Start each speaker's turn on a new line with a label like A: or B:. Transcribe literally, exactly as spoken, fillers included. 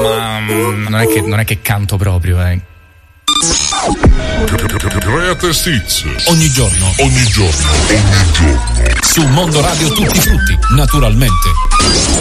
A: ma non è che, non è che canto proprio, eh.
B: Greatest Hits.
C: Ogni giorno.
B: Ogni giorno. Ogni giorno.
C: Su Mondo Radio Tutti Frutti, naturalmente.